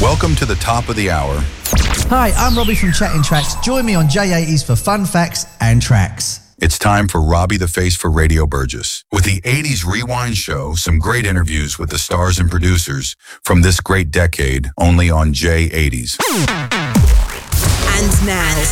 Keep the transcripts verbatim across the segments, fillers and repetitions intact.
Welcome to the top of the hour. Hi, I'm Robbie from Chatting Tracks. Join me on J eighties for fun facts and tracks. It's time for Robbie the Face for Radio Burgess. With the eighties Rewind Show, some great interviews with the stars and producers from this great decade, only on J eighties. And now,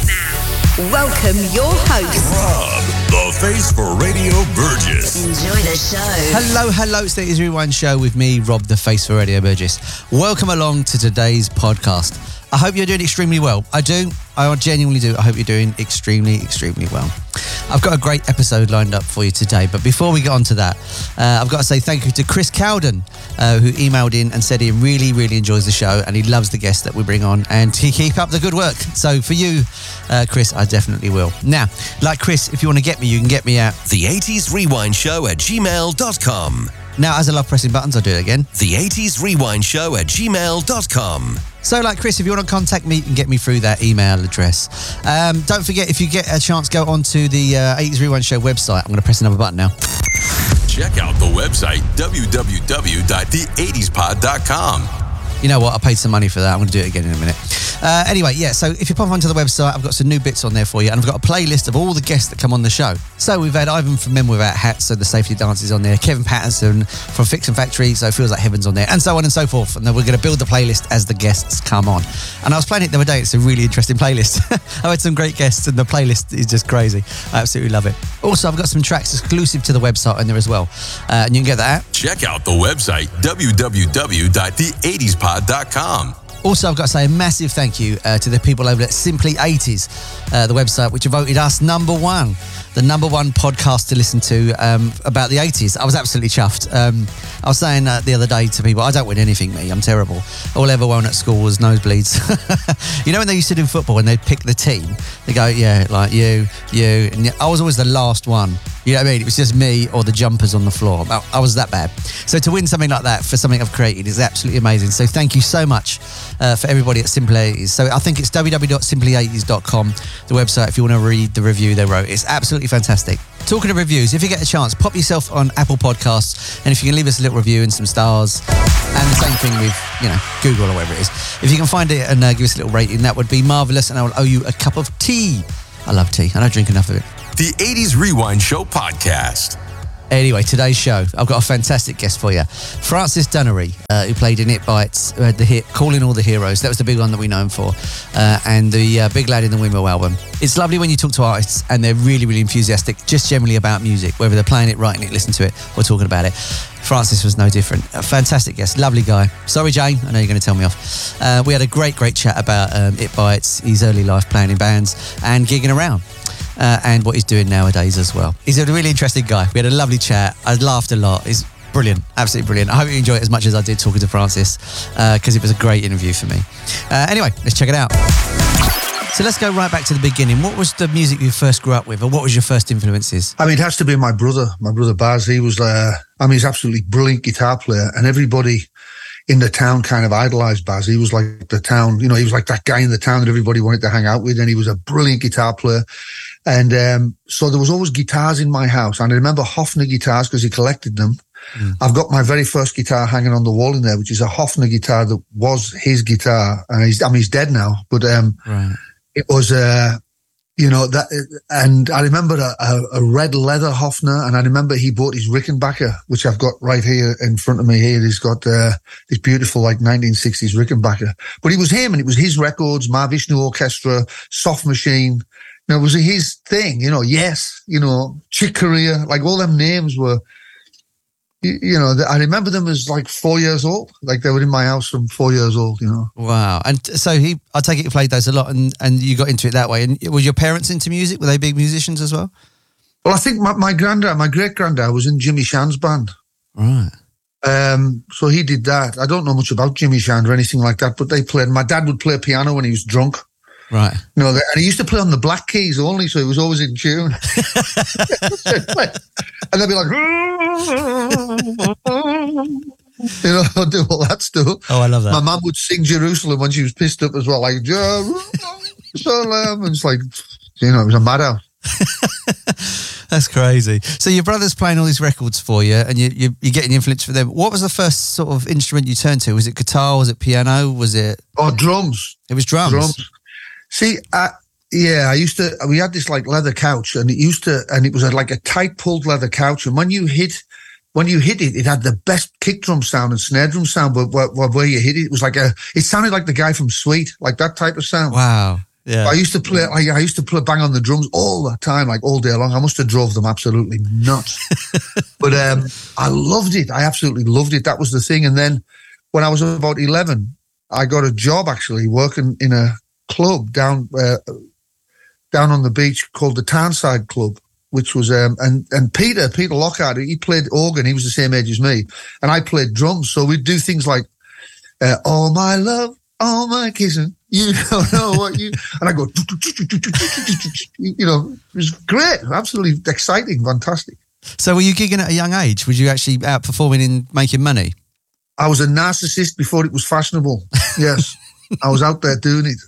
welcome your host, Rob the Face for Radio Burgess. Enjoy the show. Hello, hello, it's the eighties Rewind Show with me, Rob the Face for Radio Burgess. Welcome along to today's podcast. I hope you're doing extremely well. I do. I genuinely do. I hope you're doing extremely, extremely well. I've got a great episode lined up for you today, but before we get on to that, uh, I've got to say thank you to Chris Cowden, uh, who emailed in and said he really, really enjoys the show and he loves the guests that we bring on and he keep up the good work. So for you, uh, Chris, I definitely will. Now, like Chris, if you want to get me, you can get me at The eighties Rewind Show at gmail dot com. Now, as I love pressing buttons, I'll do it again. The eighties Rewind Show at gmail dot com. So like Chris, if you want to contact me, you can get me through that email address. Um, don't forget, if you get a chance, go onto the uh, eighties Rewind Show website. I'm going to press another button now. Check out the website, w w w dot the eighties pod dot com. You know what? I paid some money for that. I'm going to do it again in a minute. Uh, anyway, yeah, so if you pop onto the website, I've got some new bits on there for you, and I've got a playlist of all the guests that come on the show. So we've had Ivan from Men Without Hats, so the safety dance is on there, Kevin Patterson from Fiction Factory, so it feels like heaven's on there, and so on and so forth. And then we're going to build the playlist as the guests come on. And I was playing it the other day. It's a really interesting playlist. I've had some great guests, and the playlist is just crazy. I absolutely love it. Also, I've got some tracks exclusive to the website on there as well, uh, and you can get that at Check out the website, w w w dot the eighties pod dot com. Also, I've got to say a massive thank you uh, to the people over at Simply eighties, uh, the website, which voted us number one, the number one podcast to listen to um, about the eighties. I was absolutely chuffed. Um, I was saying uh, the other day to people, I don't win anything, me. I'm terrible. All I ever won at school was nosebleeds. You know when they used to do football and they'd pick the team? They go, yeah, like you, you. And I was always the last one. You know what I mean? It was just me or the jumpers on the floor. I was that bad. So to win something like that for something I've created is absolutely amazing. So thank you so much uh, for everybody at Simply eighties. So I think it's w w w dot simply eighties dot com, the website, if you want to read the review they wrote. It's absolutely fantastic. Talking of reviews, if you get a chance, pop yourself on Apple Podcasts, and if you can leave us a little review and some stars, and the same thing with, you know, Google or whatever it is. If you can find it and uh, give us a little rating, that would be marvellous, and I will owe you a cup of tea. I love tea. I don't drink enough of it. The eighties Rewind Show podcast. Anyway, today's show, I've got a fantastic guest for you. Francis Dunnery, uh, who played in It Bites, who had the hit Calling All the Heroes. That was the big one that we know him for. Uh, and the uh, Big Lad in the Windmill album. It's lovely when you talk to artists and they're really, really enthusiastic, just generally about music, whether they're playing it, writing it, listening to it, or talking about it. Francis was no different. A fantastic guest, lovely guy. Sorry, Jane, I know you're going to tell me off. Uh, we had a great, great chat about um, It Bites, his early life playing in bands and gigging around. Uh, and what he's doing nowadays as well. He's a really interesting guy. We had a lovely chat. I laughed a lot. He's brilliant, absolutely brilliant. I hope you enjoy it as much as I did talking to Francis, because uh, it was a great interview for me. Uh, anyway, let's check it out. So let's go right back to the beginning. What was the music you first grew up with, or what was your first influences? I mean, it has to be my brother, my brother Baz. He was, uh, I mean, he's an absolutely brilliant guitar player, and everybody in the town kind of idolized Baz. He was like the town, you know, he was like that guy in the town that everybody wanted to hang out with, and he was a brilliant guitar player. And um, so there was always guitars in my house. And I remember Hofner guitars because he collected them. Mm. I've got my very first guitar hanging on the wall in there, which is a Hofner guitar that was his guitar. And he's, I mean, he's dead now, but um, right. It was, uh, you know, that. And I remember a, a, a red leather Hofner, and I remember he bought his Rickenbacker, which I've got right here in front of me here. He's got uh, this beautiful, like, nineteen sixties Rickenbacker. But it was him, and it was his records, Mahavishnu Orchestra, Soft Machine. You know, it was his thing, you know, Yes, you know, Chick Corea, like all them names were, you, you know, I remember them as like four years old, like they were in my house from four years old, you know. Wow. And so he, I take it you played those a lot and, and you got into it that way. And were your parents into music? Were they big musicians as well? Well, I think my, my granddad, my great-granddad was in Jimmy Shan's band. Right. Um, so he did that. I don't know much about Jimmy Shan or anything like that, but they played, my dad would play piano when he was drunk. Right. You know, and he used to play on the black keys only, so he was always in tune. And they'd be like, you know, do all that stuff. Oh, I love that. My mum would sing Jerusalem when she was pissed up as well, like, Jerusalem. And it's like, you know, it was a madhouse. That's crazy. So your brother's playing all these records for you, and you, you, you're getting influence from them. What was the first sort of instrument you turned to? Was it guitar? Was it piano? Was it? Oh, drums. It was drums. Drums. See, I, yeah, I used to. We had this like leather couch, and it used to, and it was a, like a tight pulled leather couch, and when you hit. When you hit it, it had the best kick drum sound and snare drum sound, but where, where you hit it, it was like a, it sounded like the guy from Sweet, like that type of sound. Wow. Yeah. I used to play, I, I used to play bang on the drums all the time, like all day long. I must have drove them absolutely nuts. But um, I loved it. I absolutely loved it. That was the thing. And then when I was about eleven, I got a job actually working in a club down, uh, down on the beach called the Townside Club. Which was, um, and, and Peter, Peter Lockhart, he played organ. He was the same age as me. And I played drums. So we'd do things like, uh, all my love, all my kissing, you don't know what you, and I go, you know, it was great. Absolutely exciting, fantastic. So were you gigging at a young age? Was you actually out performing and making money? I was a narcissist before it was fashionable. Yes. I was out there doing it.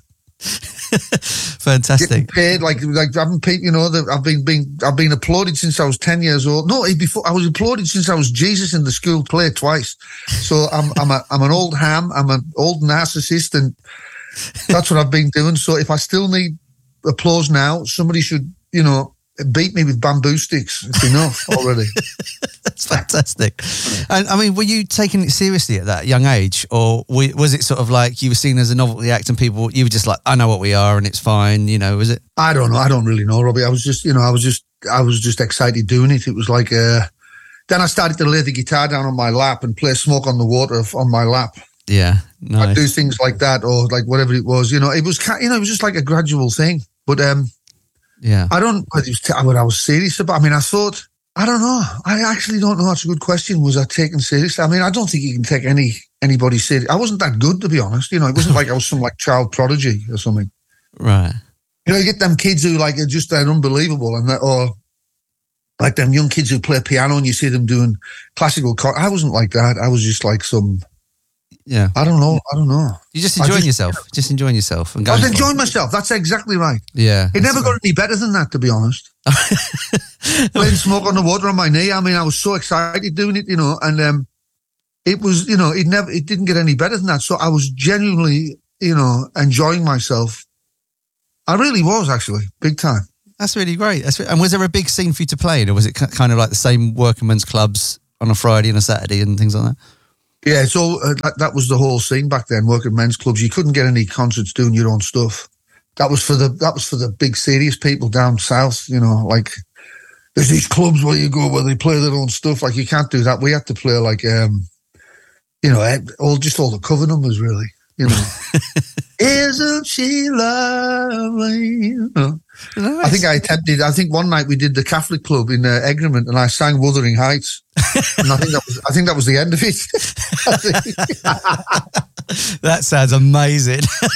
Fantastic. Getting paid like like I've been, you know, the, I've been been I've been applauded since I was ten years old. No, before I was applauded since I was Jesus in the school play twice. So I'm I'm a I'm an old ham. I'm an old narcissist, and that's what I've been doing. So if I still need applause now, somebody should, you know, beat me with bamboo sticks. It's enough already. That's fantastic. And I mean, were you taking it seriously at that young age, or was it sort of like you were seen as a novelty act and people, you were just like, I know what we are and it's fine, you know, was it? I don't know. I don't really know, Robbie. I was just, you know, I was just, I was just excited doing it. It was like, uh, then I started to lay the guitar down on my lap and play Smoke on the Water on my lap. Yeah. Nice. I'd do things like that, or like whatever it was, you know, it was, you know, it was just like a gradual thing. But, um, yeah, I don't know what I was serious about. I mean, I thought, I don't know. I actually don't know. That's a good question. Was I taken seriously? I mean, I don't think you can take any anybody serious. I wasn't that good, to be honest. You know, it wasn't like I was some like child prodigy or something. Right. You know, you get them kids who like are just they're unbelievable, and or like them young kids who play piano and you see them doing classical. Co- I wasn't like that. I was just like some. Yeah. I don't know. I don't know. You're just enjoying just, yourself. Just enjoying yourself. And I was going enjoying myself. That's exactly right. Yeah. It never got any better than that, to be honest. Playing Smoke on the Water on my knee. I mean, I was so excited doing it, you know, and um, it was, you know, it never, it didn't get any better than that. So I was genuinely, you know, enjoying myself. I really was, actually, big time. That's really great. That's re- and was there a big scene for you to play in, or was it kind of like the same workingmen's clubs on a Friday and a Saturday and things like that? Yeah, so uh, that, that was the whole scene back then. Working men's clubs, you couldn't get any concerts doing your own stuff. That was for the that was for the big serious people down south. You know, like there's these clubs where you go where they play their own stuff. Like you can't do that. We had to play like um, you know, all just all the cover numbers really. You know, isn't she lovely? You know? Nice. I think I attempted. I think one night we did the Catholic club in uh, Egremont, and I sang Wuthering Heights. And I think that was. I think that was the end of it. That sounds amazing.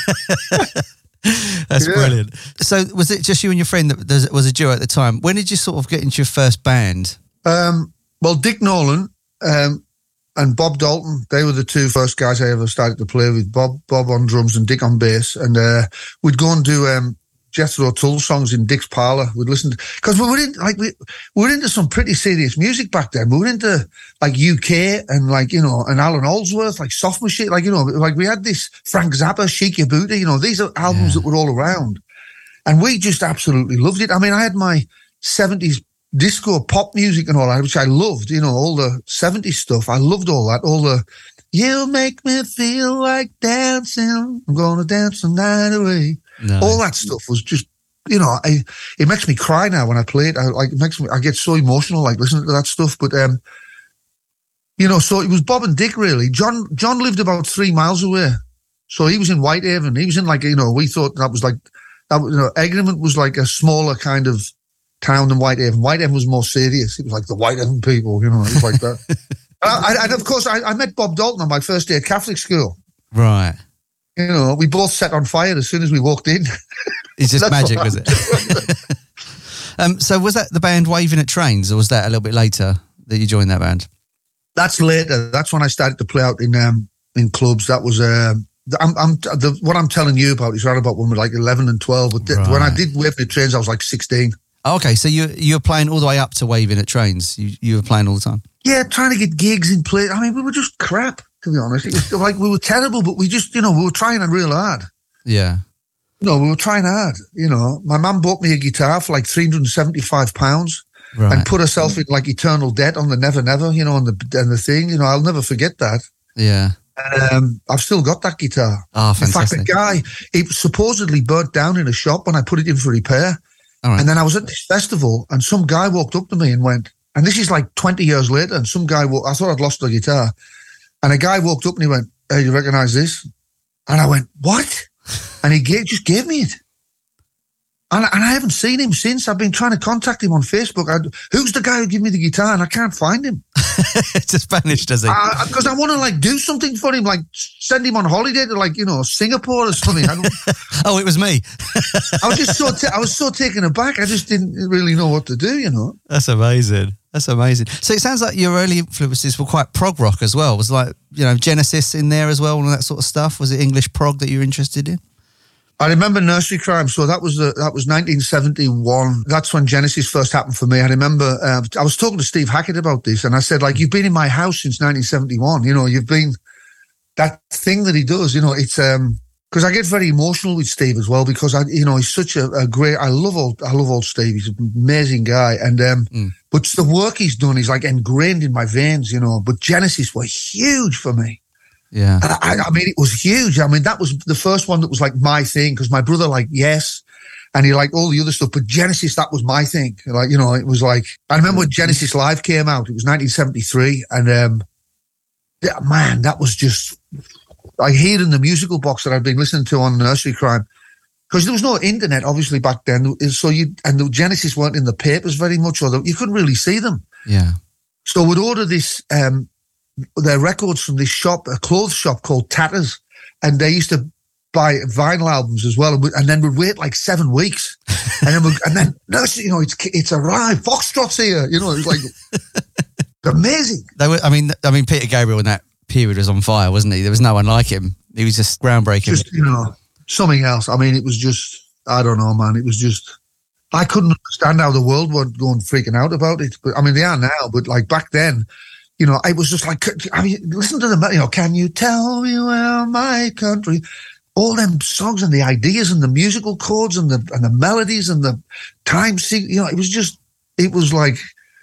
That's yeah. brilliant. So, was it just you and your friend that was a duo at the time? When did you sort of get into your first band? Um, well, Dick Nolan um, and Bob Dalton, they were the two first guys I ever started to play with. Bob, Bob on drums and Dick on bass, and uh, we'd go and do. Um, Jethro Tull songs in Dick's parlour. We'd listen to, because we were in like we, we were into some pretty serious music back then. We were into like U K and like, you know, and Alan Allsworth, like soft machine, like, you know, like we had this Frank Zappa, Chic Your Booty, you know, these are albums yeah. that were all around, and we just absolutely loved it. I mean, I had my seventies disco pop music and all that, which I loved, you know, all the seventies stuff. I loved all that, all the you make me feel like dancing, I'm gonna dance the night away. Nice. All that stuff was just, you know, I, it makes me cry now when I play it. I like it makes me, I get so emotional like listening to that stuff. But um, you know, so it was Bob and Dick really. John John lived about three miles away, so he was in Whitehaven. He was in like, you know, we thought that was like that. You know, Egremont was like a smaller kind of town than Whitehaven. Whitehaven was more serious. It was like the Whitehaven people, you know, it was like that. and, I, and of course, I, I met Bob Dalton on my first day at Catholic school. Right. You know, we both set on fire as soon as we walked in. It's just magic, was it? um, so was that the band Waving at Trains, or was that a little bit later that you joined that band? That's later. That's when I started to play out in um, in clubs. That was um, I'm, I'm the, what I'm telling you about is right about when we were like eleven and twelve. But th- right. when I did Waving at Trains, I was like sixteen. Okay, so you you were playing all the way up to waving at trains. You you were playing all the time. Yeah, trying to get gigs in play. I mean, we were just crap, to be honest. It was like we were terrible, but we just, you know, we were trying real hard. Yeah. No, we were trying hard. You know, my mum bought me a guitar for like three hundred and seventy-five pounds. Right. And put herself in like eternal debt on the Never Never, you know, on the and the thing. You know, I'll never forget that. Yeah. And um, I've still got that guitar. Oh, fantastic. In fact, the guy, it supposedly burnt down in a shop when I put it in for repair. All right. And then I was at this festival and some guy walked up to me and went, and this is like twenty years later, and some guy, walked, I thought I'd lost the guitar. And a guy walked up and he went, hey, you recognize this? And I went, what? And he gave, just gave me it. And, and I haven't seen him since. I've been trying to contact him on Facebook. I, who's the guy who gave me the guitar? And I can't find him. It's just vanished, does he? Because I, I want to like do something for him, like send him on holiday to like, you know, Singapore or something. I don't, oh, it was me. I was just so ta- I was so taken aback. I just didn't really know what to do, you know. That's amazing. That's amazing. So it sounds like your early influences were quite prog rock as well. Was like, you know, Genesis in there as well and all that sort of stuff. Was it English prog that you were interested in? I remember Nursery Crime. So that was the, that was nineteen seventy-one. That's when Genesis first happened for me. I remember uh, I was talking to Steve Hackett about this, and I said, like, you've been in my house since nineteen seventy-one. You know, you've been that thing that he does. You know, it's um because I get very emotional with Steve as well because I, you know, he's such a, a great. I love old I love old Steve. He's an amazing guy, and um, mm. but the work he's done is like ingrained in my veins. You know, but Genesis were huge for me. Yeah, I, I mean, it was huge. I mean, that was the first one that was like my thing because my brother liked Yes, and he liked all the other stuff. But Genesis, that was my thing. Like, you know, it was like I remember when Genesis Live came out. It was nineteen seventy-three, and um, yeah, man, that was just like hearing the musical box that I'd been listening to on Nursery Crime because there was no internet obviously back then. So you and the Genesis weren't in the papers very much, or the, you couldn't really see them. Yeah. So we'd order this. Um, their records from this shop, a clothes shop called Tatters, and they used to buy vinyl albums as well, and, we, and then we'd wait like seven weeks, and then we'd, and then no, you know, it's it's arrived, Foxtrot's here, you know, it was like amazing. They were, I mean, I mean, Peter Gabriel in that period was on fire, wasn't he? There was no one like him. He was just groundbreaking. Just, you know, something else. I mean, it was just, I don't know, man. It was just, I couldn't understand how the world was going freaking out about it. But I mean, they are now, but like back then. You know, it was just like, I mean, listen to the, you know, can you tell me where my country, all them songs and the ideas and the musical chords and the and the melodies and the time, you know, it was just, it was like,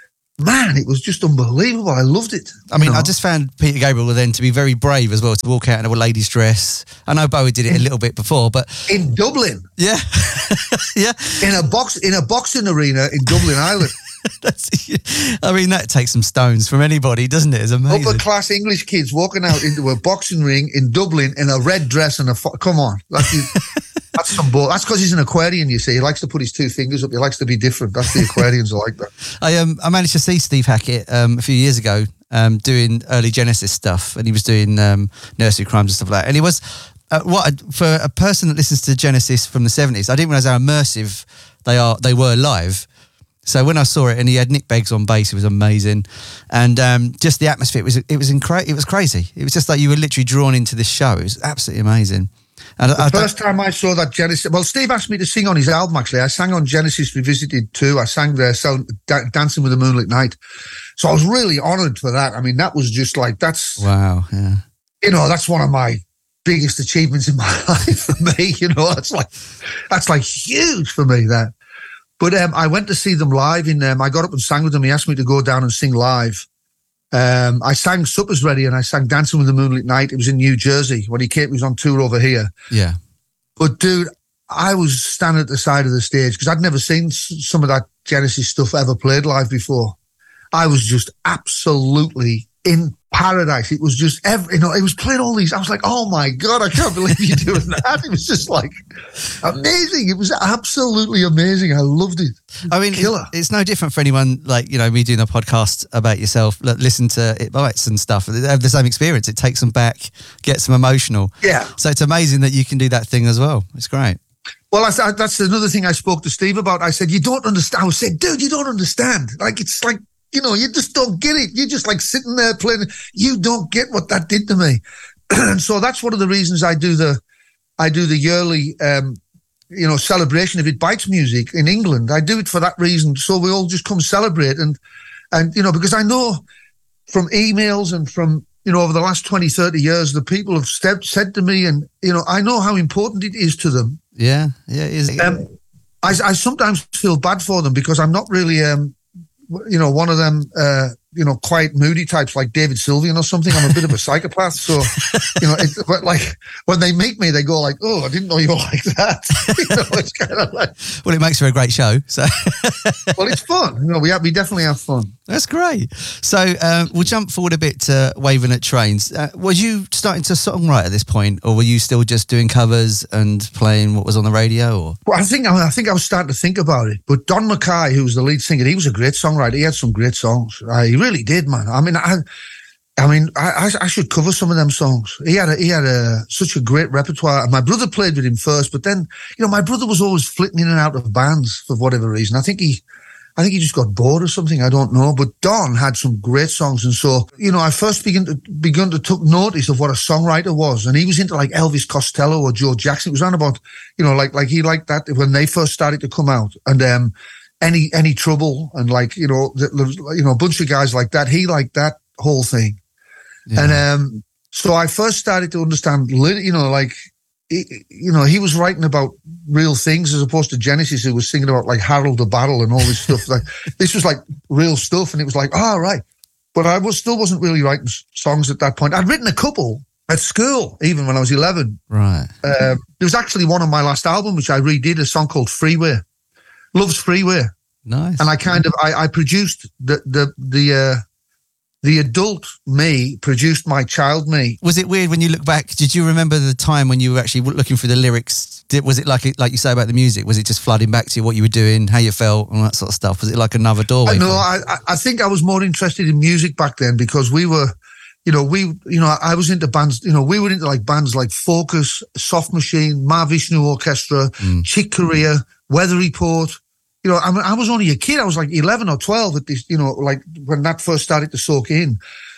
man, it was just unbelievable. I loved it. I mean, know? I just found Peter Gabriel then to be very brave as well, to walk out in a lady's dress. I know Bowie did it a little bit before, but... In Dublin. Yeah. yeah. In a box, in a boxing arena in Dublin, Ireland. That's, I mean, that takes some stones from anybody, doesn't it? It's amazing. Upper class English kids walking out into a boxing ring in Dublin in a red dress and a fo- come on, that's, that's some bull. That's because he's an Aquarian. You see, he likes to put his two fingers up. He likes to be different. That's the Aquarians are like that. I um I managed to see Steve Hackett um a few years ago um doing early Genesis stuff, and he was doing um Nursery Crimes and stuff like that. And he was uh, what for a person that listens to Genesis from the seventies, I didn't realize how immersive they are. They were live. So when I saw it, and he had Nick Beggs on bass, it was amazing, and um, just the atmosphere it was it was incra- it was crazy. It was just like you were literally drawn into this show. It was absolutely amazing. And the I, first I, time I saw that Genesis, well, Steve asked me to sing on his album. Actually, I sang on Genesis Revisited too. I sang there, so, da- Dancing with the Moonlit Night. So I was really honoured for that. I mean, that was just like that's wow, yeah. You know, that's one of my biggest achievements in my life. For me, you know, that's like that's like huge for me. That. But um, I went to see them live. In um, I got up and sang with them. He asked me to go down and sing live. Um, I sang Supper's Ready and I sang Dancing with the Moonlit Night. It was in New Jersey when he came. He was on tour over here. Yeah. But dude, I was standing at the side of the stage because I'd never seen some of that Genesis stuff ever played live before. I was just absolutely in paradise. It was just every, you know, it was playing all these. I was like, oh my God, I can't believe you're doing that. It was just like amazing. It was absolutely amazing. I loved it. I mean, Killer. It's no different for anyone like, you know, me doing a podcast about yourself, listen to It Bites and stuff. They have the same experience. It takes them back, gets them emotional. Yeah. So it's amazing that you can do that thing as well. It's great. Well, I, that's another thing I spoke to Steve about. I said, you don't understand. I said, dude, you don't understand. Like, it's like, you know, you just don't get it. You're just like sitting there playing. You don't get what that did to me. And so that's one of the reasons I do the, I do the yearly, um, you know, celebration of It Bites music in England. I do it for that reason. So we all just come celebrate. And, and, you know, because I know from emails and from, you know, over the last twenty, thirty years, the people have stepped, said to me, and, you know, I know how important it is to them. Yeah, yeah, it is. Um, I, I sometimes feel bad for them because I'm not really, um, you know, one of them, uh, you know, quiet, moody types like David Sylvian or something. I'm a bit of a psychopath. So, you know, it, but like when they meet me, they go like, oh, I didn't know you were like that. You know, it's kind of like. Well, it makes for a great show. So, well, it's fun. You know, we have, we definitely have fun. That's great. So uh, we'll jump forward a bit to Waving at Trains. Uh, was you starting to songwrite at this point, or were you still just doing covers and playing what was on the radio? Or well, I think I, think I was starting to think about it. But Don Mackay, who was the lead singer, he was a great songwriter. He had some great songs. Uh, he really did, man. I mean, I, I mean, I, I should cover some of them songs. He had a, he had a such a great repertoire. My brother played with him first, but then, you know, my brother was always flitting in and out of bands for whatever reason. I think he. I think he just got bored or something. I don't know. But Don had some great songs. And so, you know, I first began to, begun to took notice of what a songwriter was. And he was into like Elvis Costello or Joe Jackson. It was on about, you know, like, like he liked that when they first started to come out. And, um, any, any trouble and like, you know, the, you know, a bunch of guys like that. He liked that whole thing. Yeah. And, um, so I first started to understand, you know, like, you know, he was writing about real things as opposed to Genesis, who was singing about like Harold the Battle and all this stuff. Like this was like real stuff, and it was like, oh, right. But I was still wasn't really writing songs at that point. I'd written a couple at school, even when I was eleven. Right. Um, there was actually one on my last album which I redid, a song called Freeway, Love's Freeway. Nice. And I kind of I, I produced the the the. Uh, The adult me produced my child me. Was it weird when you look back? Did you remember the time when you were actually looking through the lyrics? Did, was it like like you say about the music? Was it just flooding back to you what you were doing, how you felt, and that sort of stuff? Was it like another doorway? No, I, I think I was more interested in music back then because we were, you know, we, you know, I was into bands. You know, we were into like bands like Focus, Soft Machine, Mahavishnu Orchestra, mm. Chick Corea, Weather Report. You know, I mean, I was only a kid. I was like eleven or twelve at this, you know, like when that first started to soak in.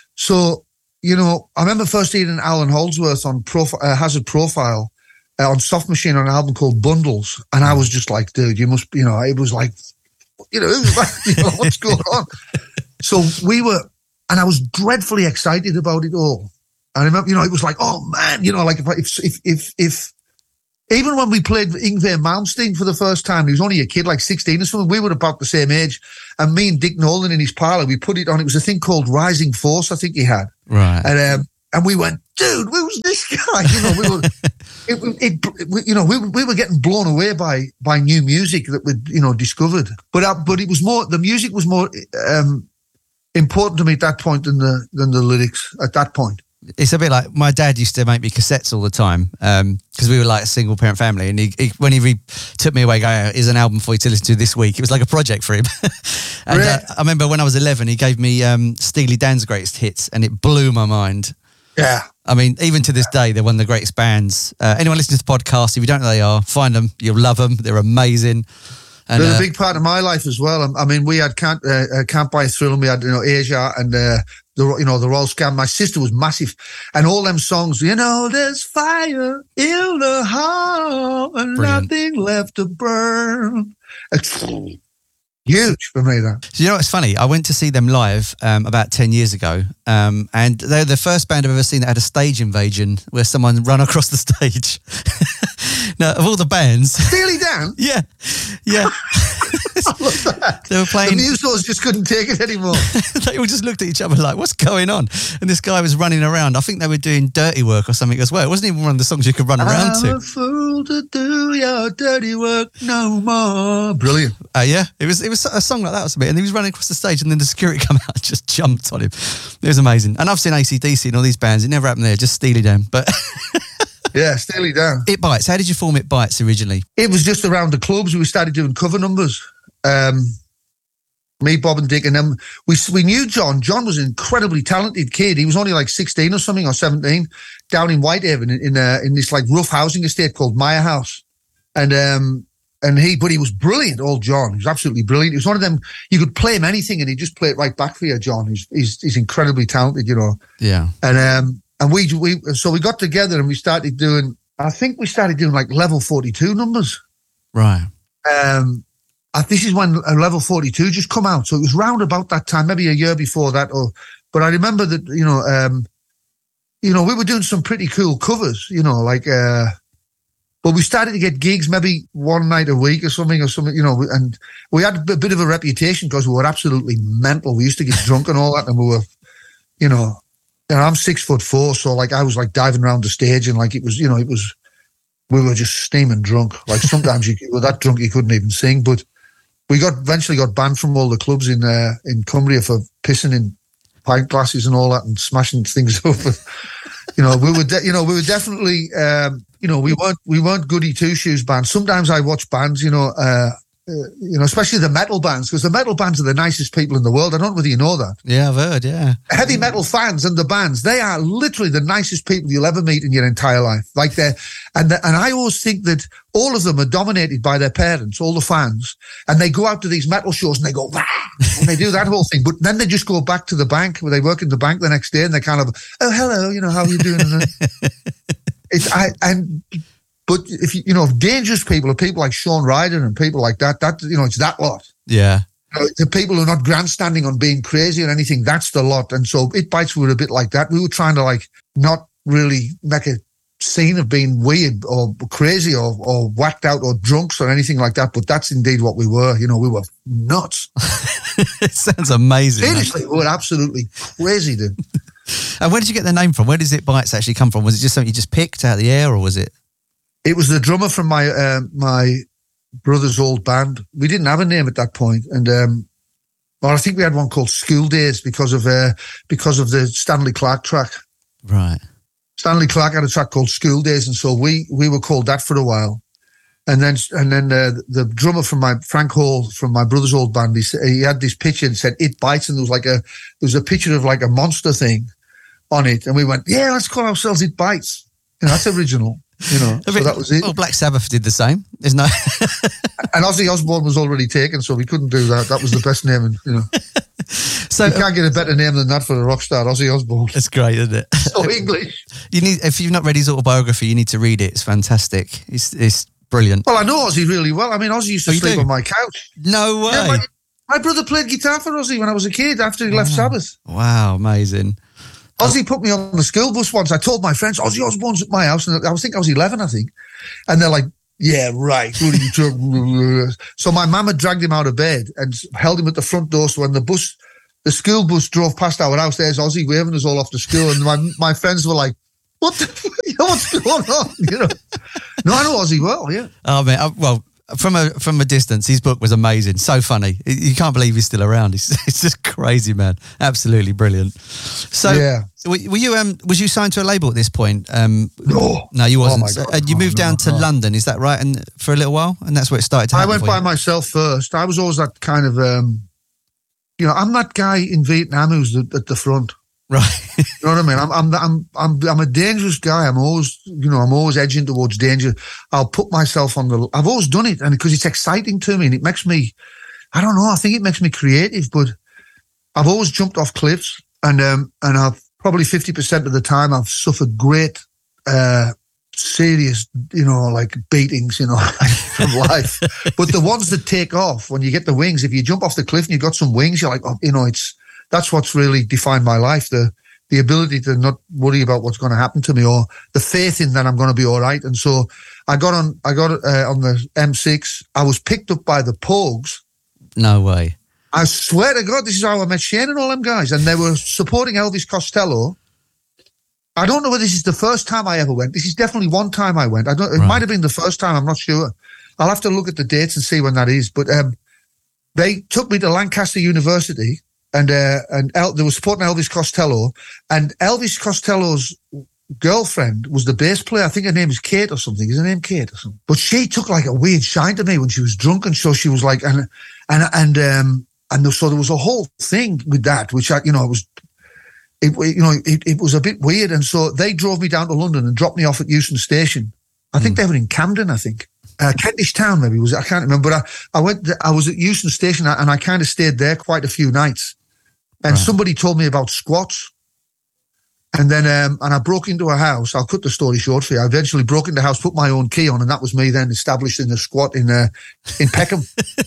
So, you know, I remember first hearing Alan Holdsworth on Profi- uh, Hazard Profile uh, on Soft Machine on an album called Bundles. And I was just like, dude, you must, you know, it was like, you know, it was like, you know, what's going on? So we were, and I was dreadfully excited about it all. And I remember, you know, it was like, oh man, you know, like if, if, if, if, if even when we played Yngwie Malmsteen for the first time, he was only a kid, like sixteen or something. We were about the same age. And me and Dick Nolan in his parlour, we put it on. It was a thing called Rising Force, I think he had. Right. And um, and we went, dude, who's this guy? You know, we were, it, it, it, you know, we we were getting blown away by by new music that we'd, you know, discovered. But uh, but it was more, the music was more um, important to me at that point than the than the lyrics at that point. It's a bit like my dad used to make me cassettes all the time because um, we were like a single parent family, and he, he when he re- took me away, going, "Here's an album for you to listen to this week." It was like a project for him. And really? uh, I remember when I was eleven, he gave me um, Steely Dan's greatest hits, and it blew my mind. Yeah, I mean, even to this day, they're one of the greatest bands. Uh, anyone listening to the podcast, if you don't know who they are, find them. You'll love them. They're amazing. And, they're uh, a big part of my life as well. I mean, we had Can't, uh, Can't Buy a Thrill, and we had, you know, Asia and uh, the, you know, the Royal Scam. My sister was massive, and all them songs. You know, there's fire in the heart and Brilliant. Nothing left to burn. It's huge for me, that. So you know what's funny? I went to see them live um, about ten years ago, um, and they're the first band I've ever seen that had a stage invasion where someone ran across the stage. Now, of all the bands, Steely Dan. yeah, yeah, I love that. they were playing. The Musos just couldn't take it anymore. They all just looked at each other like, "What's going on?" And this guy was running around. I think they were doing Dirty Work or something as well. It wasn't even one of the songs you could run around I'm to. a fool to do your dirty work no more. Brilliant. Uh, yeah, it was it was a song like that or something, and he was running across the stage, and then the security come out and just jumped on him. It was amazing. And I've seen A C D C and all these bands. It never happened there, just Steely Dan. But Yeah, Steely Dan. It Bites. How did you form It Bites originally? It was just around the clubs. We started doing cover numbers. Um, me, Bob and Dick, and then we we knew John. John was an incredibly talented kid. He was only like sixteen or something, or seventeen, down in Whitehaven in in, uh, in this like rough housing estate called Meyer House. And um, and he, but he was brilliant, old John. He was absolutely brilliant. He was one of them, you could play him anything and he'd just play it right back for you, John. He's he's, he's incredibly talented, you know. Yeah. And um, and we we so we got together and we started doing. I think we started doing like level forty-two numbers. Right. Um, I, this is when Level forty-two just come out. So it was round about that time, maybe a year before that. Or, but I remember that, you know, um, you know, we were doing some pretty cool covers, you know, like, uh, but we started to get gigs maybe one night a week or something or something, you know, and we had a bit of a reputation because we were absolutely mental. We used to get drunk and all that, and we were, you know, and I'm six foot four, so like I was like diving around the stage and like it was, you know, it was, we were just steaming drunk. Like sometimes you were that drunk you couldn't even sing, but we got eventually got banned from all the clubs in uh, in Cumbria for pissing in pint glasses and all that and smashing things up. You know, we were, de- you know, we were definitely, um, you know, we weren't, we weren't goody two shoes bands. Sometimes I watch bands, you know, uh, uh, you know, especially the metal bands, because the metal bands are the nicest people in the world. I don't know whether you know that. Yeah, I've heard. Yeah, heavy metal fans and the bands, they are literally the nicest people you'll ever meet in your entire life. Like they're, and the, and I always think that all of them are dominated by their parents, all the fans, and they go out to these metal shows and they go, wah, and they do that whole thing. But then they just go back to the bank where they work in the bank the next day and they kind of, oh, hello, you know, how are you doing? It's, I, and, but if you, you know, dangerous people are people like Sean Ryder and people like that, that, you know, it's that lot. Yeah. You know, the people who are not grandstanding on being crazy or anything, that's the lot. And so It Bites were a bit like that. We were trying to like not really make a scene of being weird or crazy or, or whacked out or drunks or anything like that. But that's indeed what we were. You know, we were nuts. It sounds amazing. Seriously, we were absolutely crazy, dude. And where did you get the name from? Where does It Bites actually come from? Was it just something you just picked out of the air, or was it? It was the drummer from my uh, my brother's old band. We didn't have a name at that point, and um, well, I think we had one called School Days because of uh, because of the Stanley Clarke track. Right. Stanley Clarke had a track called School Days, and so we we were called that for a while. And then and then uh, the drummer from my Frank Hall from my brother's old band, he, he had this picture and said It Bites, and there was like a there was a picture of like a monster thing on it, and we went, yeah, let's call ourselves It Bites. You know, that's original. You know, so that was it. Well, Black Sabbath did the same, isn't it? And Ozzy Osbourne was already taken, so we couldn't do that. That was the best name, and, you know. So you can't get a better name than that for a rock star, Ozzy Osbourne. It's great, isn't it? So English. You need, if you've not read his autobiography, you need to read it. It's fantastic. It's it's brilliant. Well, I know Ozzy really well. I mean, Ozzy used to oh, sleep do? on my couch. No way. Yeah, my, my brother played guitar for Ozzy when I was a kid after he wow. left Sabbath. Wow, amazing. Ozzy put me on the school bus once. I told my friends, Ozzy Osbourne's at my house, and I was think I was eleven, I think. And they're like, yeah, right. What are you talking? So my mum had dragged him out of bed and held him at the front door. So when the bus, the school bus drove past our house, there's Ozzy waving us all off to school. And my my friends were like, what the, you know, what's going on? You know? No, I know Ozzy well, yeah. Oh, man. I, well, from a from a distance, his book was amazing. So funny. You can't believe he's still around. He's, it's just crazy, man. Absolutely brilliant. So, yeah. were, were you um was you signed to a label at this point? Um, no, no, you wasn't. Oh uh, you moved oh, down no, to no. London, is that right? And for a little while, and that's where it started to happen. I went for by you. myself first. I was always that kind of, um, you know, I'm that guy in Vietnam who's at, at the front. Right. You know what I mean? I'm, I'm, I'm, I'm, I'm a dangerous guy. I'm always, you know, I'm always edging towards danger. I'll put myself on the, I've always done it, and because it's exciting to me and it makes me, I don't know, I think it makes me creative, but I've always jumped off cliffs, and, um, and I've probably fifty percent of the time I've suffered great, uh, serious, you know, like beatings, you know, from life. But the ones that take off, when you get the wings, if you jump off the cliff and you've got some wings, you're like, oh, you know, it's, that's what's really defined my life, the the ability to not worry about what's going to happen to me, or the faith in that I'm going to be all right. And so I got on I got uh, on the M six. I was picked up by the Pogues. No way. I swear to God, this is how I met Shane and all them guys. And they were supporting Elvis Costello. I don't know whether this is the first time I ever went. This is definitely one time I went. I don't. It right. might have been the first time. I'm not sure. I'll have to look at the dates and see when that is. But um, they took me to Lancaster University. And uh, and El- they were supporting Elvis Costello, and Elvis Costello's girlfriend was the bass player. I think her name is Kate or something. Is her name Kate or something? But she took like a weird shine to me when she was drunk, and so she was like, and and and um and so there was a whole thing with that, which I, you know, it was, it you know, it, it was a bit weird, and so they drove me down to London and dropped me off at Euston Station. I think mm. they were in Camden, I think. Uh, Kentish Town maybe was it? I can't remember. But I, I went. I was at Euston Station, and I kind of stayed there quite a few nights. And right. somebody told me about squats. And then, um, and I broke into a house. I'll cut the story short for you. I eventually broke into a house, put my own key on, and that was me then established in the squat in uh, in Peckham.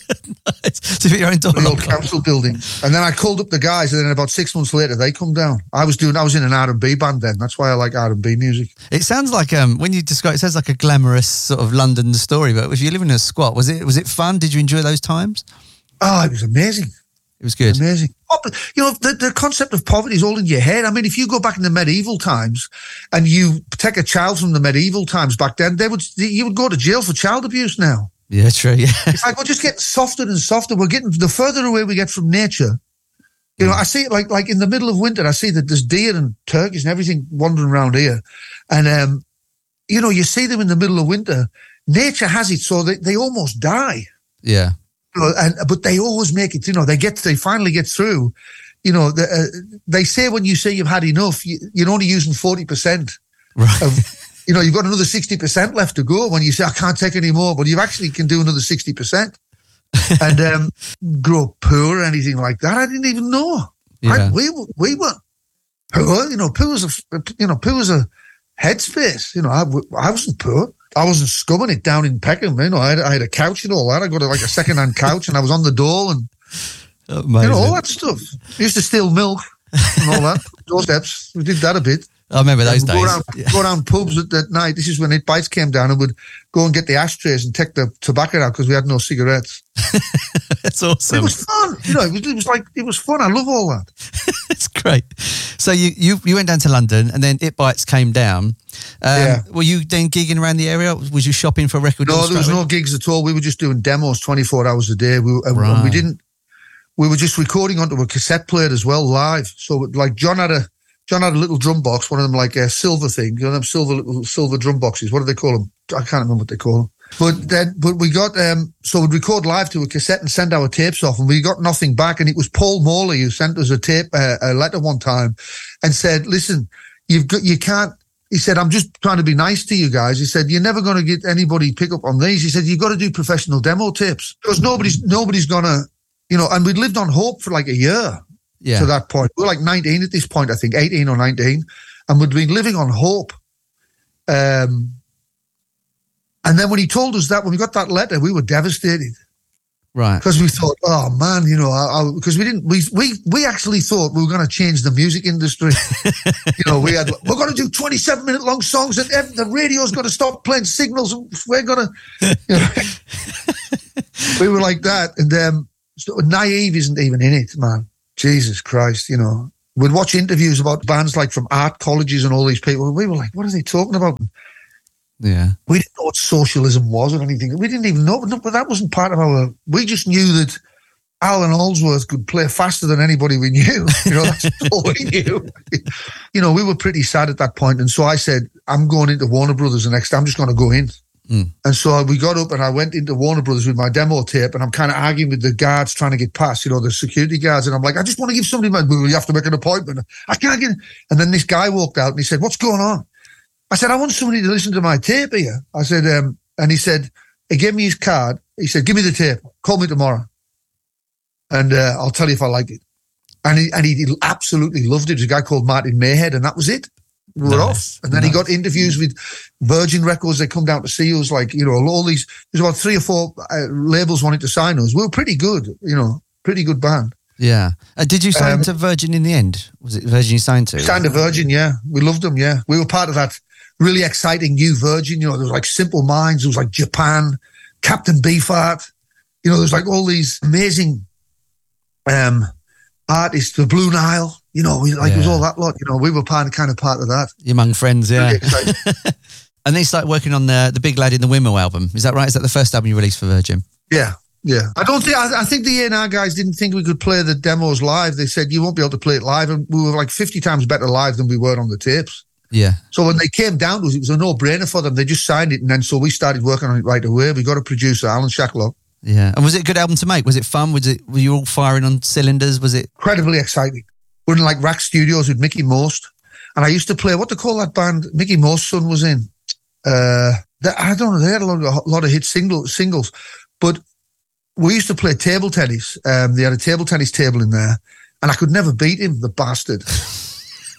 Nice. To put your own door The old council building. And then I called up the guys, and then about six months later, they come down. I was doing, I was in an R and B band then. That's why I like R and B music. It sounds like, um, when you describe it, sounds like a glamorous sort of London story, but if you're living in a squat, was it, was it fun? Did you enjoy those times? Oh, it was amazing. It was good. Amazing. Oh, but, you know, the, the concept of poverty is all in your head. I mean, if you go back in the medieval times and you take a child from the medieval times back then, they would you would go to jail for child abuse now. Yeah, true. Yeah. It's like we're just getting softer and softer. We're getting, the further away we get from nature. You know, I see it like like in the middle of winter, I see that there's deer and turkeys and everything wandering around here. And, um, you know, you see them in the middle of winter. Nature has it so they, they almost die. Yeah. You know, and but they always make it. You know, they get they finally get through. You know, the, uh, they say when you say you've had enough, you, you're only using forty percent. Right. Of, you know, you've got another sixty percent left to go. When you say I can't take any more, but you actually can do another sixty percent. And um, grow up poor or anything like that, I didn't even know. Yeah. I, we we were poor. You know, poor was a you know poor was a headspace. You know, I, I wasn't poor. I wasn't scumming it down in Peckham. You know, I had, I had a couch and all that. I got a, like a second-hand couch, and I was on the dole and Amazing. you know all that stuff. I used to steal milk and all that. Doorsteps. We did that a bit. I remember those Go days. around, Yeah. go around pubs at, at night. This is when It Bites came down and would go and get the ashtrays and take the tobacco out because we had no cigarettes. That's But awesome. it was fun. You know, it was, it was like, it was fun. I love all that. It's great. So you, you you went down to London, and then It Bites came down. Um, Yeah. Were you then gigging around the area? Was you shopping for record deals No, there was straight no away? gigs at all. We were just doing demos twenty-four hours a day. We, and Right. we didn't, we were just recording onto a cassette player as well, live. So like John had a, John had a little drum box, one of them like a silver thing, you know, them silver little silver drum boxes. What do they call them? I can't remember what they call them. But then, but we got, um, so we'd record live to a cassette and send our tapes off, and we got nothing back. And it was Paul Morley who sent us a tape, uh, a letter one time, and said, "Listen, you've got, you can't." He said, "I'm just trying to be nice to you guys." He said, "You're never going to get anybody pick up on these." He said, "You've got to do professional demo tapes because nobody's nobody's gonna, you know." And we'd lived on hope for like a year. Yeah. To that point. We were like nineteen at this point, I think, eighteen or nineteen, and we'd been living on hope. Um, and then when he told us that, when we got that letter, we were devastated Right. because we thought, oh man, you know, because we didn't, we we we actually thought we were going to change the music industry. You know, we had, we're going to do twenty-seven minute long songs, and ev- the radio's going to stop playing signals, and we're going to, you know, we were like that. And um, so Naive isn't even in it, man. Jesus Christ, you know. We'd watch interviews about bands like from art colleges and all these people. We were like, what are they talking about? Yeah. We didn't know what socialism was or anything. We didn't even know, no, but that wasn't part of our, we just knew that Alan Allsworth could play faster than anybody we knew. You know, that's all we knew. You know, we were pretty sad at that point. And so I said, I'm going into Warner Brothers the next day. I'm just going to go in. Mm. And so we got up and I went into Warner Brothers with my demo tape, and I'm kind of arguing with the guards trying to get past, you know, the security guards. And I'm like, I just want to give somebody my, well, you have to make an appointment. I can't get, and then this guy walked out and he said, what's going on? I said, I want somebody to listen to my tape here. I said, um, and he said, he gave me his card. He said, give me the tape. Call me tomorrow. And uh, I'll tell you if I like it. And he, and he absolutely loved it. There's a guy called Martin Mayhead, and that was it. We were Nice. off. And then Nice. he got interviews with Virgin Records. They come down to see us, like, you know, all these, there's about three or four uh, labels wanting to sign us. We were pretty good, you know, pretty good band. Yeah. Uh, did you sign Um, to Virgin in the end? Was it Virgin you signed to? Signed to Virgin, yeah. We loved them, yeah. We were part of that really exciting new Virgin, you know, there was like Simple Minds, there was like Japan, Captain Beefheart, you know, there's like all these amazing um, artists, the Blue Nile, you know, we, like Yeah. it was all that lot, you know, we were part, kind of part of that. You're among friends, yeah. Really exciting. And then you started working on the the Big Lad in the Wimmo album. Is that right? Is that the first album you released for Virgin? Yeah, yeah. I don't think, I, I think the A and R guys didn't think we could play the demos live. They said, you won't be able to play it live. And we were like fifty times better live than we were on the tapes. Yeah. So when they came down to us, it was a no-brainer for them. They just signed it. And then so we started working on it right away. We got a producer, Alan Shacklock. Yeah. And was it a good album to make? Was it fun? Was it, were you all firing on cylinders? Was it? Incredibly exciting. We're in like Rack Studios with Mickey Most. And I used to play, what they call that band Mickey Most's son was in? Uh, they, I don't know, they had a lot of, a lot of hit single, singles. But we used to play table tennis. Um, they had a table tennis table in there. And I could never beat him, the bastard.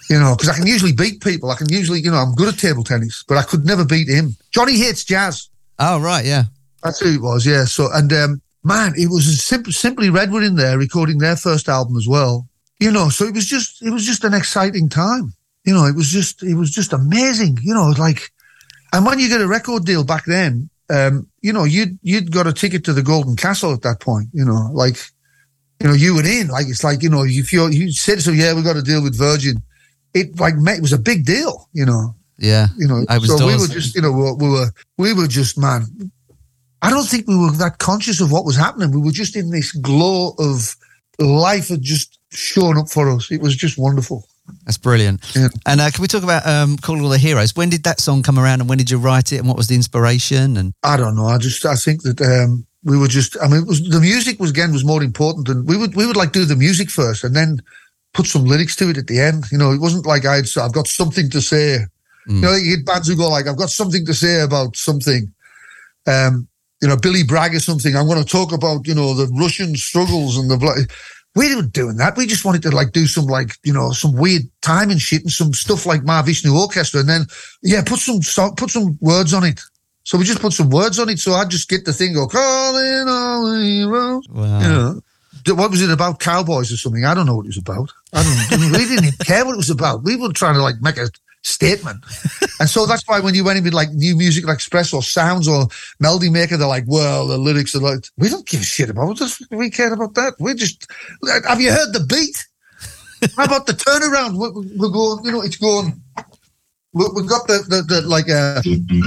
You know, because I can usually beat people. I can usually, you know, I'm good at table tennis, but I could never beat him. Johnny Hates Jazz. Oh, right, yeah. That's who it was, yeah. So, and um, man, it was a simple, Simply Red were in there recording their first album as well. You know, so it was just, it was just an exciting time. You know, it was just, it was just amazing. You know, like, and when you get a record deal back then, um, you know, you'd you'd got a ticket to the Golden Castle at that point. You know, like, you know, you were in. Like, it's like, you know, if you you said so, yeah, we got a deal with Virgin. It like it was a big deal. You know. Yeah. You know. I was so doors. we were just, you know, we were, we were we were just, man. I don't think we were that conscious of what was happening. We were just in this glow of life had just shown up for us. It was just wonderful. That's brilliant. Yeah. And uh, can we talk about um, Call All the Heroes? When did that song come around, and when did you write it, and what was the inspiration? And I don't know. I just I think that um, we were just. I mean, it was the music was again was more important, and we would we would like do the music first, and then put some lyrics to it at the end. You know, it wasn't like I'd I've got something to say. Mm. You know, you get bands who go like, I've got something to say about something. Um, you know, Billy Bragg or something. I'm going to talk about, you know, the Russian struggles and the. We weren't doing that. We just wanted to like do some like, you know, some weird time and shit and some stuff like Mahavishnu Orchestra, and then yeah, put some put some words on it. So we just put some words on it. So I'd just get the thing go, calling all the heroes. Wow. You know, what was it about, cowboys or something? I don't know what it was about. I don't. We didn't even care what it was about. We were trying to like make a statement. And so that's why when you went in with like New Musical Express or Sounds or Melody Maker, they're like, well, the lyrics are like, we don't give a shit about it. We care about that. We just, have you heard the beat? How about the turnaround? We're, we're going, you know, it's going, we, we've got the, the, the like, uh,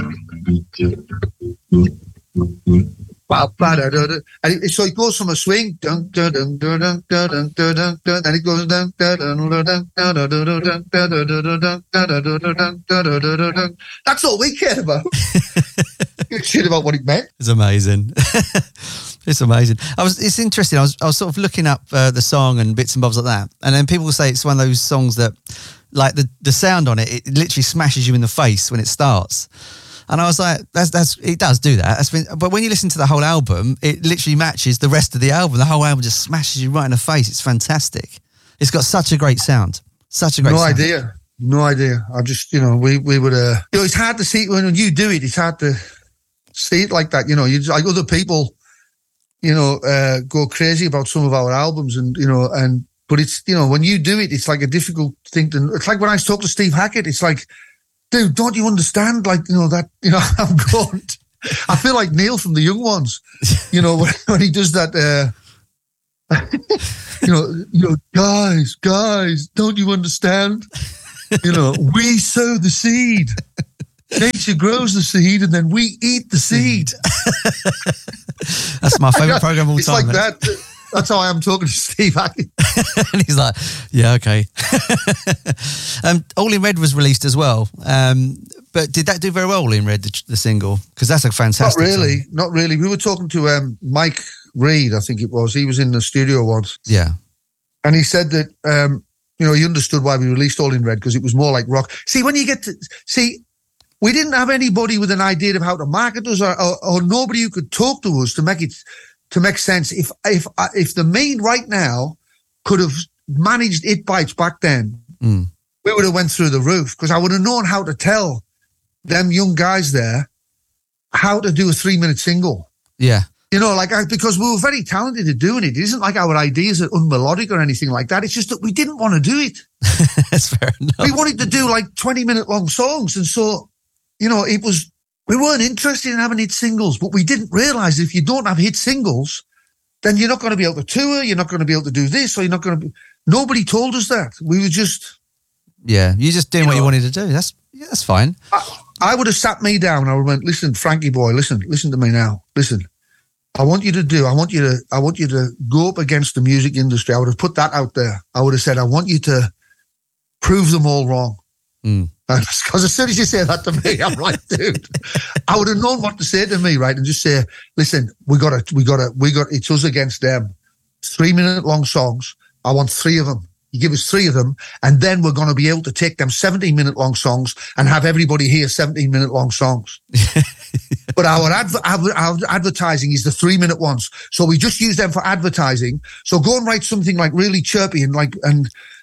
and it, so it goes from a swing, dun, dun, dun, dun, dun, dun, dun, dun, dun, and it goes dun, dun, dun, dun, dun, dun, dun, dun, dun, dun. That's all we cared about. Shit about what it meant. It's amazing. It's amazing. I was. It's interesting. I was. I was sort of looking up uh, the song and bits and bobs like that, and then people will say it's one of those songs that, like the the sound on it, it literally smashes you in the face when it starts. And I was like, that's, that's, it does do that. That's been, but when you listen to the whole album, it literally matches the rest of the album. The whole album just smashes you right in the face. It's fantastic. It's got such a great sound. Such a great no sound. No idea. No idea. I just, you know, we, we would, uh, you know, it's hard to see when you do it, it's hard to see it like that. You know, you just, like other people, you know, uh, go crazy about some of our albums and, you know, and, but it's, you know, when you do it, it's like a difficult thing to, it's like when I talk to Steve Hackett, it's like, dude, don't you understand? Like, you know, that, you know, I'm going, I feel like Neil from the Young Ones, you know, when, when he does that, uh, you know, you know, guys, guys, don't you understand? You know, we sow the seed. Nature grows the seed and then we eat the seed. That's my favourite program of all it's time. It's like that. That's how I am talking to Steve Hackett. And he's like, yeah, okay. um, All in Red was released as well. Um, but did that do very well, All in Red, the, the single? Because that's a fantastic Not really, song. not really. We were talking to um, Mike Reid, I think it was. He was in the studio once. Yeah. And he said that, um, you know, he understood why we released All in Red because it was more like rock. See, when you get to, see, we didn't have anybody with an idea of how to market us or, or, or nobody who could talk to us to make it, to make sense. If if if the Mean right now could have managed It Bites back then, mm. we would have went through the roof because I would have known how to tell them young guys there how to do a three-minute single. Yeah. You know, like, I, because we were very talented at doing it. It isn't like our ideas are unmelodic or anything like that. It's just that we didn't want to do it. That's fair enough. We wanted to do like twenty-minute long songs. And so, you know, it was, we weren't interested in having hit singles, but we didn't realize if you don't have hit singles, then you're not going to be able to tour, you're not going to be able to do this, or you're not going to be, nobody told us that. We were just... Yeah, you're just doing you what know, you wanted to do. That's yeah, that's fine. I, I would have sat me down. I would have went, listen, Frankie boy, listen, listen to me now. Listen, I want you to do, I want you to, I want you to go up against the music industry. I would have put that out there. I would have said, I want you to prove them all wrong. Mm. Because as soon as you say that to me, I'm like, dude, I would have known what to say to me, right? And just say, listen, we got to, we got to, we got, it's us against them. Three minute long songs. I want three of them. You give us three of them, and then we're going to be able to take them seventeen minute long songs and have everybody hear seventeen minute long songs. But our, adver- our, our advertising is the three minute ones. So we just use them for advertising. So go and write something like really chirpy and like, and,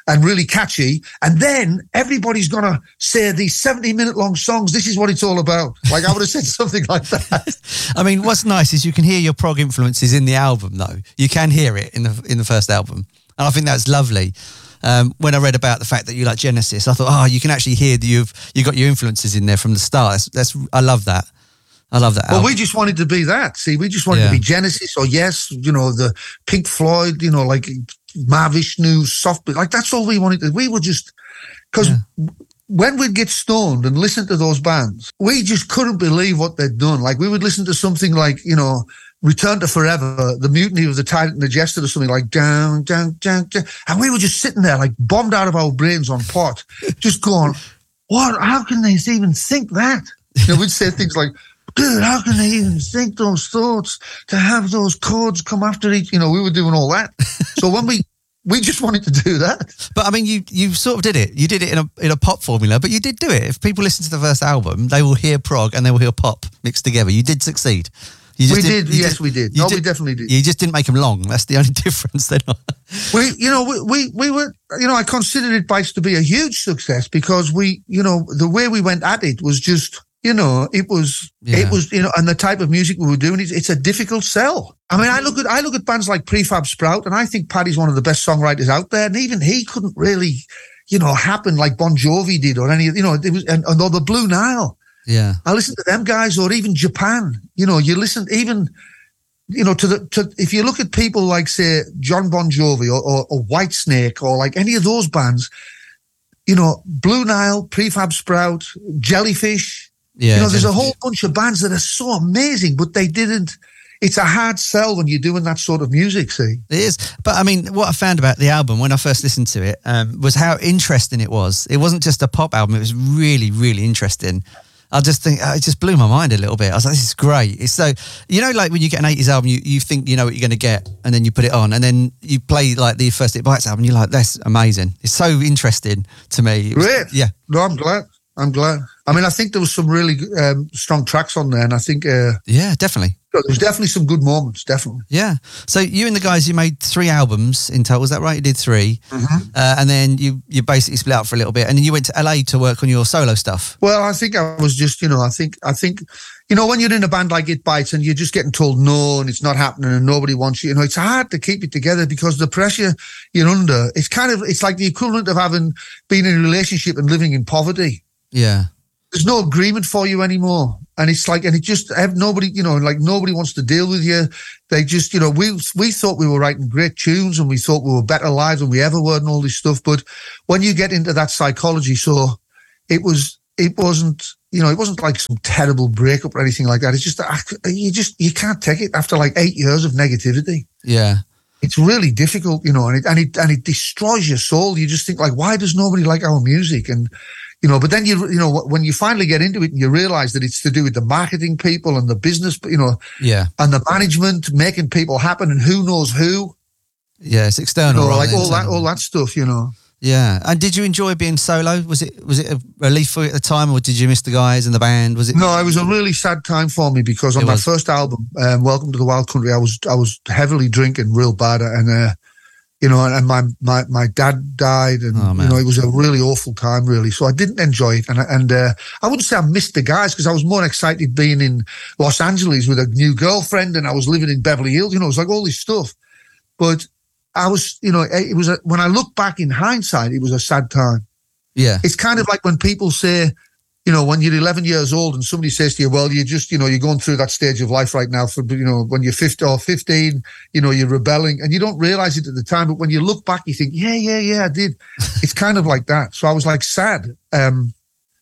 and really catchy. And then everybody's going to say these seventy minute long songs, this is what it's all about. Like I would have said something like that. I mean, what's nice is you can hear your prog influences in the album, though. You can hear it in the in the first album. And I think that's lovely. Um, when I read about the fact that you like Genesis, I thought, oh, you can actually hear that you've you got your influences in there from the start. That's, that's I love that. I love that. Well, album. we just wanted to be that. See, we just wanted Yeah. to be Genesis or Yes, you know, the Pink Floyd, you know, like Mahavishnu, soft, like that's all we wanted to. We were just, because yeah. when we'd get stoned and listen to those bands, we just couldn't believe what they'd done. Like we would listen to something like, you know, Return to Forever, The Mutiny of the Tyrant and the Jester, or something like down, down, down, down. And we were just sitting there like bombed out of our brains on pot, just going, what, how can they even think that? You know, we'd say things like, dude, how can they even think those thoughts to have those chords come after each? You know, we were doing all that. So when we, we just wanted to do that. But I mean, you you sort of did it. You did it in a in a pop formula, but you did do it. If people listen to the first album, they will hear prog and they will hear pop mixed together. You did succeed. You just we did, did yes, just, we did. No, did, we definitely did. You just didn't make them long. That's the only difference. Then we, you know, we, we we were, you know, I considered It Bites to be a huge success because we, you know, the way we went at it was just, you know, it was, yeah. it was, you know, and the type of music we were doing, it's, it's a difficult sell. I mean, I look at I look at bands like Prefab Sprout, and I think Paddy's one of the best songwriters out there, and even he couldn't really, you know, happen like Bon Jovi did or any, you know, it was, and, and or the Blue Nile. Yeah, I listen to them guys, or even Japan. You know, you listen even. You know, to the to if you look at people like, say, John Bon Jovi or, or, or Whitesnake or like any of those bands, you know, Blue Nile, Prefab Sprout, Jellyfish. Yeah, you know, there's Jellyfish. a whole bunch of bands that are so amazing, but they didn't. It's a hard sell when you're doing that sort of music, see? It is. But I mean, what I found about the album when I first listened to it um, was how interesting it was. It wasn't just a pop album. It was really, really interesting. I just think it just blew my mind a little bit. I was like, this is great. It's so, you know, like when you get an eighties album, you, you think you know what you're going to get, and then you put it on, and then you play like the first It Bites album, and you're like, that's amazing. It's so interesting to me. It was, Great. Yeah. No, I'm glad. I'm glad. I mean, I think there was some really um, strong tracks on there, and I think... Uh, yeah, definitely. There was definitely some good moments, definitely. Yeah. So you and the guys, you made three albums in total. Was that right? You did three. Mm-hmm. Uh, and then you, you basically split up for a little bit. And then you went to L A to work on your solo stuff. Well, I think I was just, you know, I think, I think, you know, when you're in a band like It Bites and you're just getting told no and it's not happening and nobody wants you, you know, it's hard to keep it together because the pressure you're under, it's kind of, it's like the equivalent of having been in a relationship and living in poverty. Yeah. There's no agreement for you anymore. And it's like, and it just have nobody, you know, like nobody wants to deal with you. They just, you know, we, we thought we were writing great tunes and we thought we were better live than we ever were and all this stuff. But when you get into that psychology, so it was, it wasn't, you know, it wasn't like some terrible breakup or anything like that. It's just, you just, you can't take it after like eight years of negativity. Yeah. It's really difficult, you know, and it, and it, and it destroys your soul. You just think like, why does nobody like our music? And, you know, but then you, you know, when you finally get into it and you realize that it's to do with the marketing people and the business, you know, yeah, and the management making people happen and who knows who. Yeah, it's external, you know, right? like all internal. that, all that stuff, you know. Yeah, and did you enjoy being solo? Was it was it a relief for you at the time, or did you miss the guys and the band? Was it? No, it was a really sad time for me because on It my was. first album, um, Welcome to the Wild Country, I was I was heavily drinking, real bad, and uh, you know, and, and my, my my dad died, and Oh, man. you know, it was a really awful time, really. So I didn't enjoy it, and and uh, I wouldn't say I missed the guys because I was more excited being in Los Angeles with a new girlfriend, and I was living in Beverly Hills. You know, it was like all this stuff, but I was, you know, it was a, when I look back in hindsight, it was a sad time. Yeah, It's kind of like when people say, you know, when you're eleven years old and somebody says to you, well, you just, you know, you're going through that stage of life right now for, you know, when you're fifty or fifteen, you know, you're rebelling and you don't realize it at the time. But when you look back, you think, yeah, yeah, yeah, I did. It's kind of like that. So I was like sad um,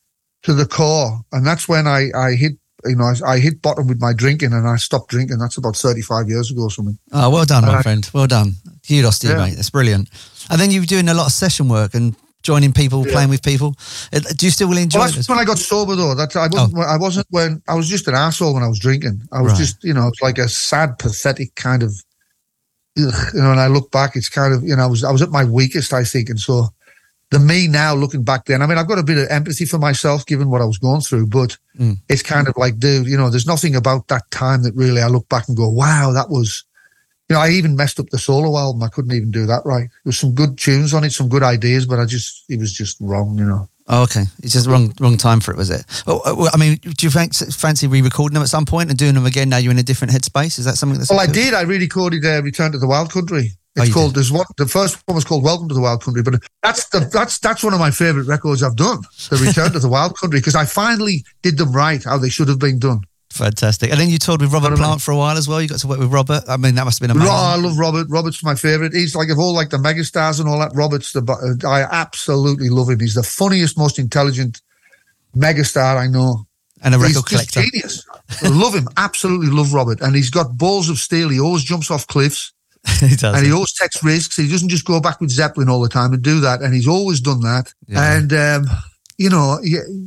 to the core. And that's when I, I hit, you know, I, I hit bottom with my drinking and I stopped drinking. That's about thirty-five years ago or something. Oh, well done, my Uh, friend. Well done. Kudos to you, yeah. mate. That's brilliant. And then you were doing a lot of session work and joining people, Yeah. playing with people. Uh, Do you still really enjoy Well, it? that's when I got sober, though. That I wasn't. I wasn't when I was just an asshole when I was drinking. I was Right. just, you know, it was like a sad, pathetic kind of. Ugh, you know, and I look back, it's kind of, you know, I was I was at my weakest, I think, and so the me now looking back then. I mean, I've got a bit of empathy for myself, given what I was going through, but Mm. it's kind of like, dude, you know, there's nothing about that time that really I look back and go, wow, that was, you know, I even messed up the solo album. I couldn't even do that right. There was some good tunes on it, some good ideas, but I just, it was just wrong, you know. Oh, okay. It's just wrong wrong time for it, was it? Oh, well, I mean, do you fancy, fancy re-recording them at some point and doing them again now you're in a different headspace? Is that something that's... Well, I did. I re-recorded uh, Return to the Wild Country. It's oh, called, did? there's one, the first one was called Welcome to the Wild Country, but that's the, that's that's one of my favourite records I've done, the Return to the Wild Country, because I finally did them right, how they should have been done. Fantastic. And then you toured with Robert Plant for a while as well. You got to work with Robert. I mean, that must have been amazing. Oh, I love Robert. Robert's my favourite. He's like, of all like the megastars and all that, Robert's the, I absolutely love him. He's the funniest, most intelligent megastar I know. And a record he's collector. Just genius. I love him. Absolutely love Robert. And he's got balls of steel. He always jumps off cliffs. He does. And he always takes risks. He doesn't just go back with Zeppelin all the time and do that. And he's always done that. Yeah. And, um, you know,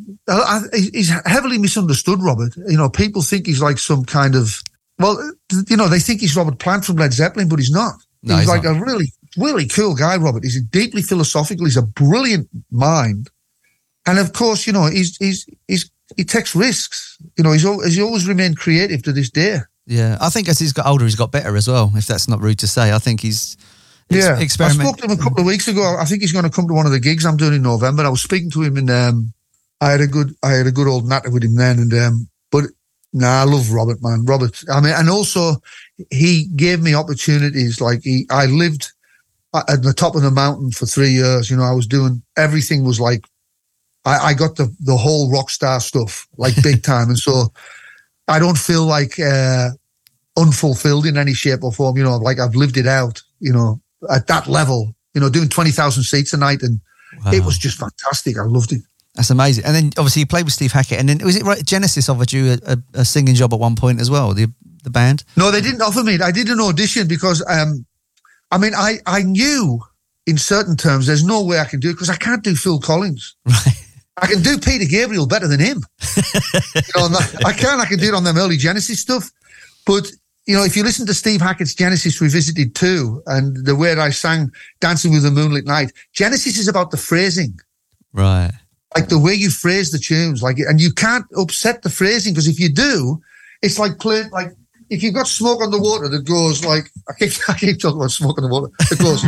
he's heavily misunderstood, Robert. You know, people think he's like some kind of, well, you know, they think he's Robert Plant from Led Zeppelin, but he's not. No, he's, he's like not. a really, really cool guy, Robert. He's deeply philosophical. He's a brilliant mind. And of course, you know, he's, he's, he's, he takes risks. You know, he's, he's always remained creative to this day. Yeah. I think as he's got older, he's got better as well, if that's not rude to say. I think he's, Yeah, experiment. I spoke to him a couple of weeks ago. I think he's going to come to one of the gigs I'm doing in November. I was speaking to him, and um, I had a good, I had a good old natter with him then. And um, but nah, I love Robert, man. Robert. I mean, and also he gave me opportunities. Like he, I lived at the top of the mountain for three years. You know, I was doing everything. Was like, I, I got the the whole rock star stuff, like big time. And so I don't feel like uh, unfulfilled in any shape or form. You know, like I've lived it out. You know. At that level, you know, doing twenty thousand seats a night, and wow. It was just fantastic. I loved it. That's amazing. And then obviously you played with Steve Hackett, and then was it right? Genesis offered you a, a, a singing job at one point as well, the the band? No, they didn't offer me. I did an audition because, um, I mean, I, I knew in certain terms there's no way I can do it because I can't do Phil Collins. Right. I can do Peter Gabriel better than him. you know, that, I can. I can do it on them early Genesis stuff, but. You know, if you listen to Steve Hackett's Genesis Revisited two and the way I sang Dancing with the Moonlit Night, Genesis is about the phrasing. Right. Like the way you phrase the tunes. Like, and you can't upset the phrasing because if you do, it's like playing, like if you've got Smoke on the Water that goes like, I keep, I keep talking about Smoke on the Water. It goes,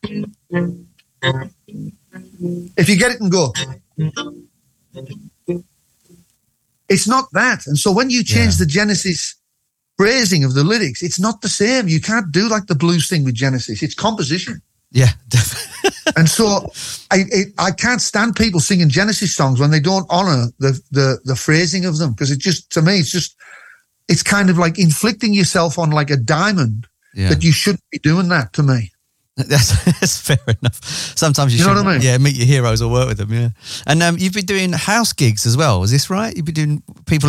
if you get it and go, it's not that. And so when you change yeah. the Genesis phrasing of the lyrics, it's not the same. You can't do like the blues thing with Genesis. It's composition. Yeah, definitely. And so I it, I can't stand people singing Genesis songs when they don't honor the the the phrasing of them because it just, to me, it's just, it's kind of like inflicting yourself on like a diamond yeah. that you shouldn't be doing that to me. That's, that's fair enough. Sometimes you, you should, know what I mean? Yeah, meet your heroes or work with them. Yeah, and um, you've been doing house gigs as well. Is this right? You've been doing people